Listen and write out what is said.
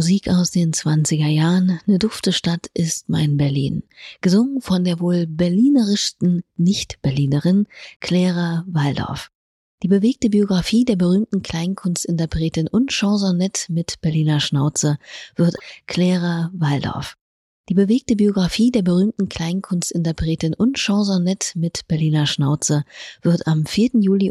Musik aus den 20er Jahren, ne dufte Stadt ist mein Berlin. Gesungen von der wohl berlinerischsten Nicht-Berlinerin Clara Waldorf. Die bewegte Biografie der berühmten Kleinkunstinterpretin und Chansonette mit Berliner Schnauze wird Clara Waldorf. Die bewegte Biografie der berühmten Kleinkunstinterpretin und Chansonette mit Berliner Schnauze wird am 4. Juli